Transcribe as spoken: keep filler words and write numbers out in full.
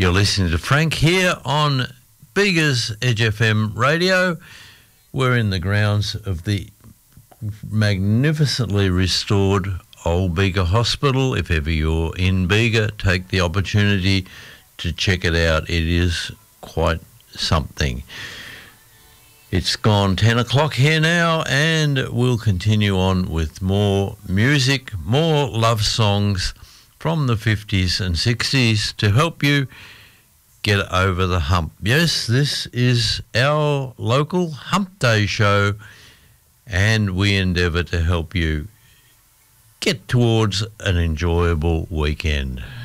You're listening to Frank here on Bega's Edge F M radio. We're in the grounds of the magnificently restored Old Bega Hospital. If ever you're in Bega, take the opportunity to check it out. It is quite something. It's gone ten o'clock here now, and we'll continue on with more music, more love songs from the fifties and sixties to help you get over the hump. Yes, this is our local Hump Day show, and we endeavour to help you get towards an enjoyable weekend.